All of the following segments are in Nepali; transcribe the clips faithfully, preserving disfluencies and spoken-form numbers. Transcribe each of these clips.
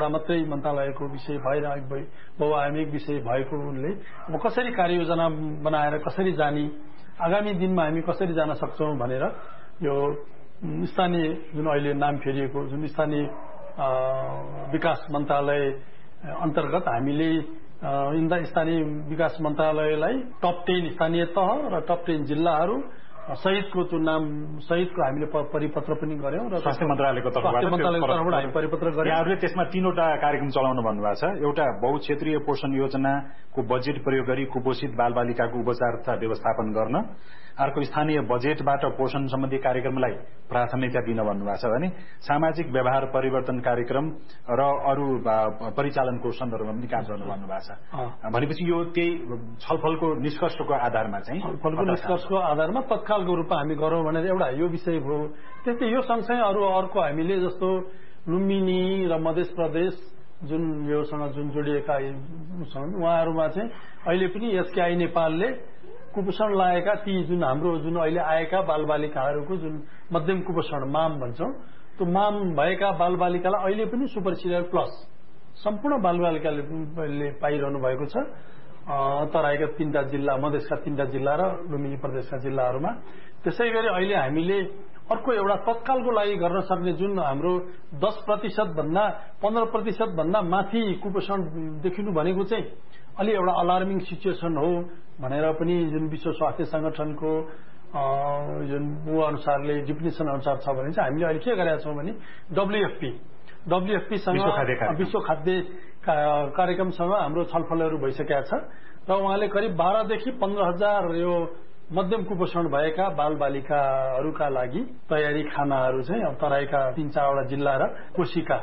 एउटा मात्रै मन्त्रालयको विषय भएर बहुआयामिक विषय भएकोले अब कसरी कार्ययोजना बनाएर कसरी जाने, आगामी दिनमा हामी कसरी जान सक्छौँ भनेर यो स्थानीय जुन अहिले नाम फेरिएको जुन स्थानीय विकास मन्त्रालय अन्तर्गत हामीले स्थानीय विकास मन्त्रालयलाई टप टेन स्थानीय तह र टप टेन जिल्लाहरू सहितको त्यो नाम सहितको हामीले परिपत्र पनि गर्यौं र स्वास्थ्य मन्त्रालयको तर्फबाट हामी परिपत्र गर्यौं। यहाँहरूले त्यसमा तीनवटा कार्यक्रम चलाउनु भन्नुभएको छ। एउटा बहुक्षेत्रीय पोषण योजनाको बजेट प्रयोग गरी कुपोषित बालबालिकाको उपचार तथा व्यवस्थापन गर्न, अर्को स्थानीय बजेटबाट पोषण सम्बन्धी कार्यक्रमलाई प्राथमिकता दिन भन्नुभएको छ भने सामाजिक व्यवहार परिवर्तन कार्यक्रम र अरू परिचालनको सन्दर्भमा पनि काम गर्नु भन्नुभएको छ। भनेपछि यो त्यही छलफलको निष्कर्षको आधारमा चाहिँ छलफलको निष्कर्षको आधारमा तत्कालको रूपमा हामी गरौँ भनेर एउटा यो विषय हो। त्यस्तै यो सँगसँगै अरू अर्को हामीले जस्तो लुम्बिनी र मध्य प्रदेश जुन योसँग जुन जोडिएका छन् उहाँहरूमा चाहिँ अहिले पनि एसकेआई नेपालले कुपोषण लागेका ती जुन हाम्रो जुन अहिले आएका बालबालिकाहरूको जुन मध्यम कुपोषण माम भन्छौँ त्यो माम भएका बालबालिकालाई अहिले पनि सुपर सिरियल प्लस सम्पूर्ण बालबालिकाले पाइरहनु भएको छ तराईका तीनटा जिल्ला, मधेसका तीनटा जिल्ला र लुम्बिनी प्रदेशका जिल्लाहरूमा। त्यसै गरी अहिले हामीले अर्को एउटा तत्कालको लागि गर्न सक्ने जुन हाम्रो दस प्रतिशत भन्दा पन्ध्र प्रतिशत भन्दा माथि कुपोषण देखिनु भनेको चाहिँ अलि एउटा अलार्मिङ सिचुएसन हो भनेर पनि जुन विश्व स्वास्थ्य संगठनको जुन ऊ अनुसारले डिफिनेसन अनुसार छ भने चाहिँ हामीले अहिले के गरेका छौँ भने डब्ल्युएफपी डब्ल्युएफपीसँग विश्व खाद्य कार्यक्रमसँग हाम्रो छलफलहरू भइसकेका छ र उहाँले करिब बाह्रदेखि पन्ध्र हजार यो मध्यम कुपोषण भएका बालबालिकाहरूका लागि तयारी खानाहरू चाहिँ अब तराईका तीन चारवटा जिल्ला र कोशीका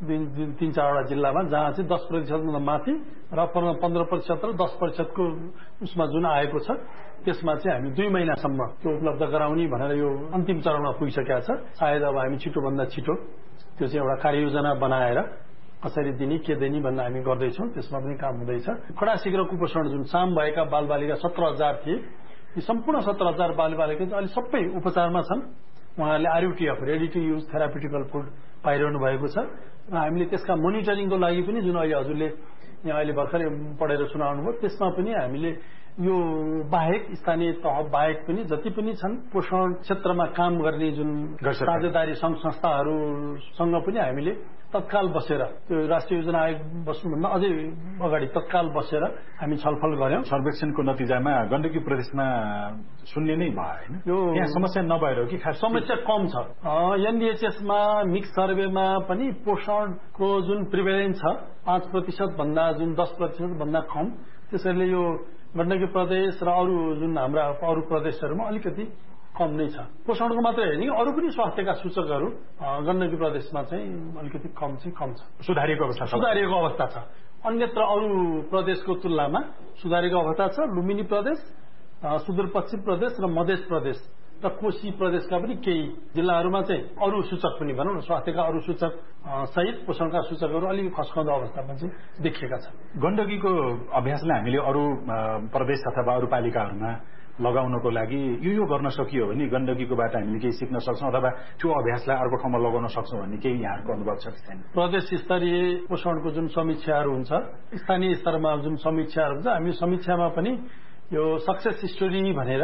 तीन चारवटा जिल्लामा जहाँ चाहिँ दस प्रतिशतभन्दा माथि र पन्ध्र प्रतिशत र दस प्रतिशतको उसमा जुन आएको छ त्यसमा चाहिँ हामी दुई महिनासम्म त्यो उपलब्ध गराउने भनेर यो अन्तिम चरणमा पुगिसकेका छ। सायद अब हामी छिटोभन्दा छिटो त्यो चाहिँ एउटा कार्ययोजना बनाएर कसरी दिने के दिने भन्ने हामी गर्दैछौँ। त्यसमा पनि काम हुँदैछ। खडा शीघ्र कुपोषण जुन साम भएका बालबालिका सत्र हजार थिए, यी सम्पूर्ण सत्र हजार बालबालिका चाहिँ अहिले सबै उपचारमा छन्। उहाँहरूले आरयुटीएफ रेडी टु युज थेरापिटिकल फुड पाइरहनु भएको छ र हामीले त्यसका मोनिटरिङको लागि पनि जुन अहिले हजुरले यहाँ अहिले भर्खरै पढेर सुनाउनु भयो त्यसमा पनि हामीले यो बाहेक स्थानीय तह बाहेक पनि जति पनि छन् पोषण क्षेत्रमा काम गर्ने जुन साझेदारी संघ संस्थाहरूसँग पनि हामीले तत्काल बसेर त्यो राष्ट्रिय योजना आयोग बस्नुभन्दा अझै अगाडि तत्काल बसेर हामी छलफल गर्यौं। सर्वेक्षणको नतिजामा गण्डकी प्रदेशमा शून्य नै भयो हैन? यो यहाँ समस्या नभएर हो कि खास समस्या कम छ। एनडीएचएसमा मिक्स सर्वेमा पनि पोषणको जुन प्रिभेलेन्स छ पाँच प्रतिशत भन्दा जुन दस प्रतिशत भन्दा कम, त्यसैले यो गण्डकी प्रदेश र अरू जुन हाम्रा अरू प्रदेशहरूमा अलिकति कम नै छ। पोषणको मात्रै होइन अरू पनि स्वास्थ्यका सूचकहरू गण्डकी प्रदेशमा चाहिँ अलिकति कम चाहिँ कम छ। सुधारिएको अवस्था सुधारिएको अवस्था छ। अन्यत्र अरू प्रदेशको तुलनामा सुधारिएको अवस्था छ। लुम्बिनी प्रदेश, सुदूरपश्चिम प्रदेश र मध्य प्रदेश र कोशी प्रदेशका पनि केही जिल्लाहरूमा चाहिँ अरू सूचक पनि भनौँ न स्वास्थ्यका अरू सूचक सहित पोषणका सूचकहरू अलिकति खस्काउँदो अवस्थामा चाहिँ देखिएका छन्। गण्डकीको अभ्यासलाई हामीले अरू प्रदेश अथवा अरू पालिकाहरूमा लगाउनको लागि यो यो गर्न सकियो भने गण्डकीकोबाट हामीले केही सिक्न सक्छौँ अथवा त्यो अभ्यासलाई अर्को ठाउँमा लगाउन सक्छौँ भन्ने केही यहाँहरूको अनुभव छ कि छैन? प्रदेश स्तरीय पोषणको जुन समीक्षाहरू हुन्छ, स्थानीय स्तरमा जुन समीक्षाहरू हुन्छ, हामी समीक्षामा पनि यो सक्सेस स्टोरी भनेर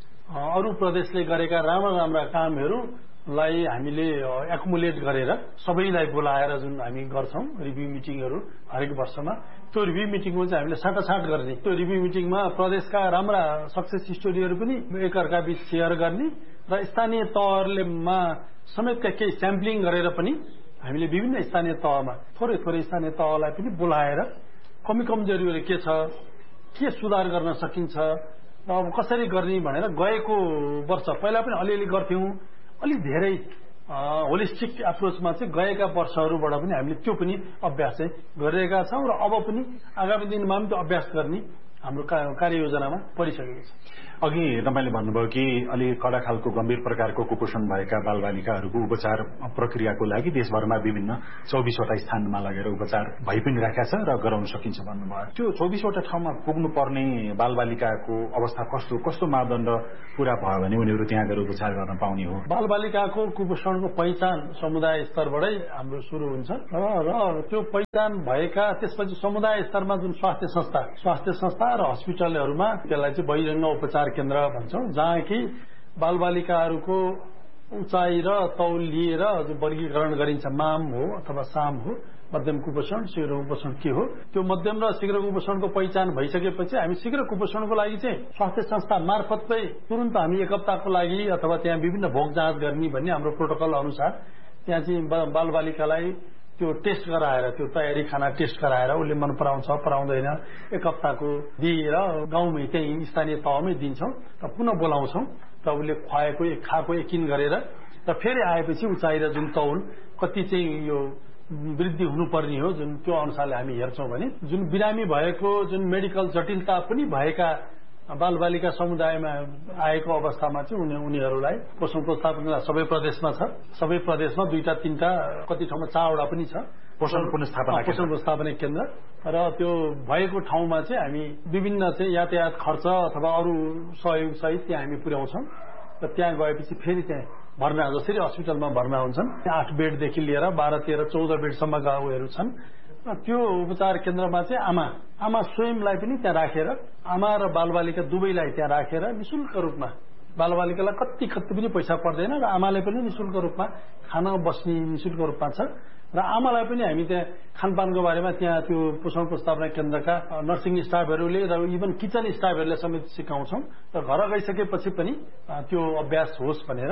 अरू प्रदेशले गरेका राम्रा राम्रा कामहरूलाई हामीले एकुमुलेट गरेर सबैलाई बोलाएर जुन हामी गर्छौँ रिभ्यू मिटिङहरू हरेक वर्षमा, त्यो रिभ्यू मिटिङमा चाहिँ हामीले साटासाट गर्ने, त्यो रिभ्यू मिटिङमा प्रदेशका राम्रा सक्सेस स्टोरीहरू पनि एकअर्का बीच सेयर गर्ने र स्थानीय तहहरूमा समेतका केही स्याम्पलिङ गरेर पनि हामीले विभिन्न स्थानीय तहमा थोरै थोरै स्थानीय तहलाई पनि बोलाएर कमी कमजोरीहरू के छ, के सुधार गर्न सकिन्छ र अब कसरी गर्ने भनेर गएको वर्ष पहिला पनि अलिअलि गर्थ्यौँ, अलिक धेरै होलिस्टिक एप्रोचमा चाहिँ गएका वर्षहरूबाट पनि हामीले त्यो पनि अभ्यास चाहिँ गरिरहेका छौँ र अब पनि आगामी दिनमा पनि त्यो अभ्यास गर्ने हाम्रो कार्ययोजनामा परिसकेको छ। अघि तपाईले भन्नुभयो कि अलि कडा खालको गम्भीर प्रकारको कुपोषण भएका बालबालिकाहरूको उपचार प्रक्रियाको लागि देशभरमा विभिन्न चौबिसवटा स्थानमा लगेर उपचार भइ पनि राखेको छ र गराउन सकिन्छ भन्नुभयो। त्यो चौबिसवटा ठाउँमा पुग्नु पर्ने बालबालिकाको अवस्था कस्तो कस्तो मापदण्ड पूरा भयो भने उनीहरू त्यहाँ गएर उपचार गर्न पाउने हो? बालबालिकाको कुपोषणको पहिचान समुदाय स्तरबाटै हाम्रो सुरु हुन्छ र र त्यो पहिचान भएका त्यसपछि समुदाय स्तरमा जुन स्वास्थ्य संस्था स्वास्थ्य संस्था र हस्पिटलहरूमा त्यसलाई चाहिँ बहिरङ्ग उपचार केन्द्र भन्छौँ, जहाँ कि बालबालिकाहरूको उचाइ र तौल लिएर जुन वर्गीकरण गरिन्छ, माम हो अथवा साम हो, मध्यम कुपोषण, शीघ्र कुपोषण के हो, त्यो मध्यम र शीघ्र कुपोषणको पहिचान भइसकेपछि हामी शीघ्र कुपोषणको लागि चाहिँ स्वास्थ्य संस्था मार्फतै तुरन्त हामी एक हप्ताको लागि अथवा त्यहाँ विभिन्न भोग जाँच गर्ने भन्ने हाम्रो प्रोटोकल अनुसार त्यहाँ चाहिँ बालबालिकालाई त्यो टेस्ट गराएर त्यो तयारी खाना टेस्ट गराएर उसले मन पराउँछ पराउँदैन एक हप्ताको दिएर गाउँमै त्यही स्थानीय तहमै दिन्छौँ र पुनः बोलाउँछौँ र उसले खुवाएको खाएको यकिन गरेर र फेरि आएपछि उचाइ र जुन तौल कति चाहिँ यो वृद्धि हुनुपर्ने हो जुन त्यो अनुसारले हामी हेर्छौँ भने जुन बिरामी भएको जुन मेडिकल जटिलता पनि भएका बालबालिका समुदायमा आएको अवस्थामा चाहिँ उनी उनीहरूलाई पोषण व्यवस्थापन सबै प्रदेशमा छ। सबै प्रदेशमा दुईटा तीनटा कति ठाउँमा चारवटा पनि छ पोषण पुनर्स्थापना पोषण व्यवस्थापन केन्द्र र त्यो भएको ठाउँमा चाहिँ हामी विभिन्न चाहिँ यातायात खर्च अथवा अरू सहयोग सहित त्यहाँ हामी पुर्याउँछौँ र त्यहाँ गएपछि फेरि त्यहाँ भर्ना जसरी हस्पिटलमा भर्ना हुन्छन् आठ बेडदेखि लिएर बाह्र तेह्र चौध बेडसम्मका उयोहरू छन्। त्यो उपचार केन्द्रमा चाहिँ आमा आमा स्वयंलाई पनि त्यहाँ राखेर आमा र बालबालिका दुवैलाई त्यहाँ राखेर निशुल्क रूपमा बालबालिकालाई कति कति पनि पैसा पर्दैन र आमालाई पनि निशुल्क रूपमा खाना बस्ने निशुल्क रूपमा छ र आमालाई पनि हामी त्यहाँ खानपानको बारेमा त्यहाँ त्यो पोषण व्यवस्थापन केन्द्रका नर्सिङ स्टाफहरूले र इभन किचन स्टाफहरूले समेत सिकाउँछौँ र घर गइसकेपछि पनि त्यो अभ्यास होस् भनेर।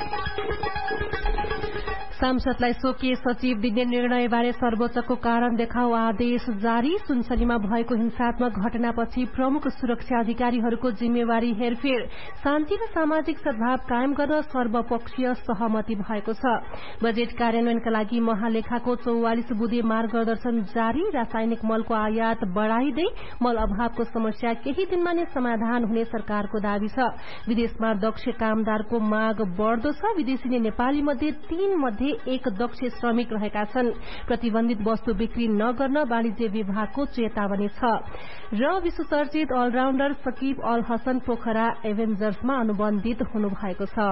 सांसदलाई स्वकीय सचिव दिने निर्णयबारे सर्वोच्चको कारण देखाउ आदेश जारी। सुनसरीमा भएको हिंसात्मक घटनापछि प्रमुख सुरक्षा अधिकारीहरूको जिम्मेवारी हेरफेर। शान्ति र सामाजिक सद्भाव कायम गर्न सर्वपक्षीय सहमति भएको छ। बजेट कार्यान्वयनका लागि महालेखाको चौवालिस बुँदे मार्गदर्शन जारी। रासायनिक मलको आयात बढ़ाइदै मल अभावको समस्या केही दिनमा नै समाधान हुने सरकारको दावी छ। विदेशमा दक्ष कामदारको माग बढ़दो छ। विदेशी नेपाली मध्ये तीन मध्ये एक दक्ष श्रमिक रहेका छन्। प्रतिबन्धित वस्तु बिक्री नगर्न वाणिज्य विभागको चेतावनी छ। र विश्वचर्चित अलराउण्डर सकिब अल हसन पोखरा एभेन्जर्समा अनुबन्धित हुनुभएको छ।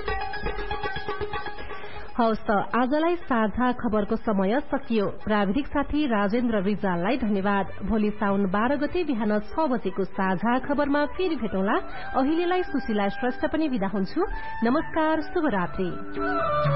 हवस् त आजलाई साझा खबरको समय सकियो। प्राविधिक साथी राजेन्द्र रिजाललाई धन्यवाद। भोलि साउन बाह्र गते बिहान छ बजेको साझा खबरमा फेरि भेटौँला। अहिलेलाई सुशीला श्रेष्ठ पनि विदा हुन्छु। नमस्कार, शुभरात्रि।